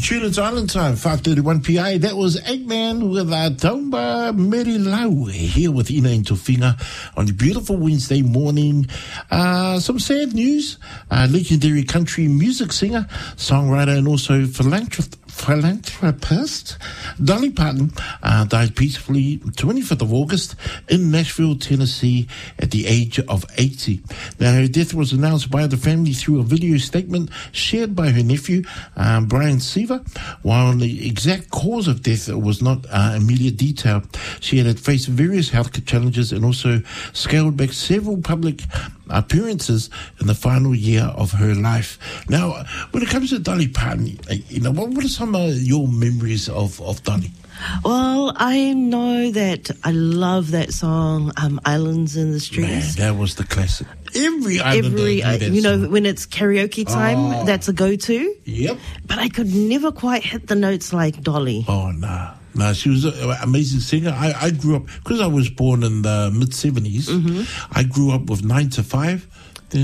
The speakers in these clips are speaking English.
It's Island Time, 5:31 PA. That was Eggman with Taumba Merilau here with Ina and Tofinga on the beautiful Wednesday morning. Some sad news. Legendary country music singer, songwriter, and also philanthropist Dolly Parton died peacefully 25th of August in Nashville, Tennessee at the age of 80. Now, her death was announced by the family through a video statement shared by her nephew, Brian Seaver. While the exact cause of death was not immediate detail, she had faced various health challenges and also scaled back several public appearances in the final year of her life. Now, when it comes to Dolly Parton, what are some of your memories of Dolly? Well, I know that I love that song, Islands in the Streets. Man, that was the classic. Every song. When it's karaoke time, that's a go-to. Yep. But I could never quite hit the notes like Dolly. Oh, no. No, she was an amazing singer. I grew up, because I was born in the mid-70s, I grew up with 9 to 5. They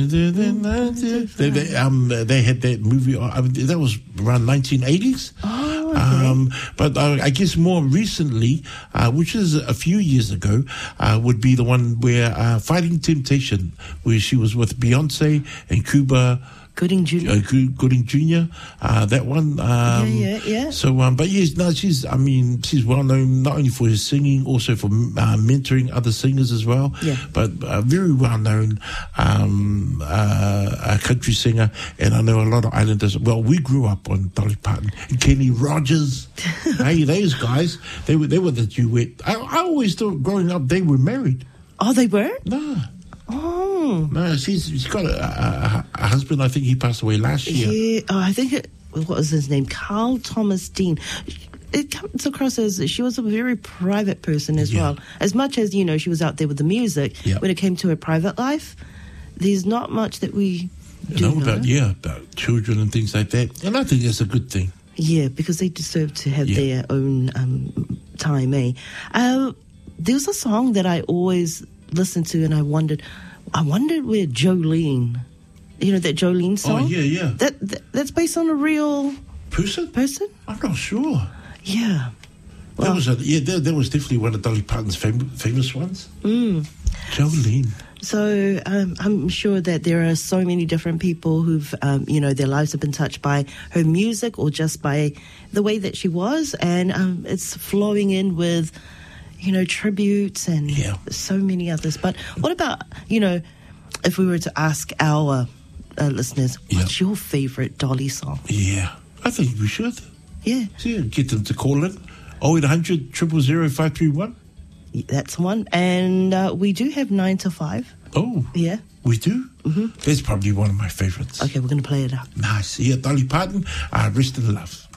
had that movie, that was around 1980s. Oh, okay. But I guess more recently, which is a few years ago, would be the one where Fighting Temptation, where she was with Beyonce and Cuba Gooding Jr. Gooding Jr. That one. Yeah. So, but yes, no, she's well known not only for her singing, also for mentoring other singers as well. Yeah. But very well known a country singer, and I know a lot of Islanders. Well, we grew up on Dolly Parton and Kenny Rogers. Hey, those guys, they were the duet. I always thought growing up they were married. Oh, they were? No. Oh. No, she's got a husband. I think he passed away last year. Yeah, I think what was his name? Carl Thomas Dean. It comes across as she was a very private person as well. As much as, she was out there with the music, when it came to her private life, there's not much that we do know. About children and things like that. And I think that's a good thing. Yeah, because they deserve to have their own time, eh? There was a song that I always listened to, and I wondered where Jolene, that Jolene song? Oh, yeah. That's based on a real person? I'm not sure. Yeah. Well, that was definitely one of Dolly Parton's famous ones. Jolene. So I'm sure that there are so many different people who've, their lives have been touched by her music or just by the way that she was, and it's flowing in with tributes and so many others. But what about, if we were to ask our listeners, what's your favorite Dolly song? Yeah, I think we should. Yeah. So get them to call in 0800 000 531. That's one. And we do have 9 to 5. Oh. Yeah. We do? Mm-hmm. That's probably one of my favorites. Okay, we're going to play it out. Nice. Yeah, Dolly Parton, Rest in Love.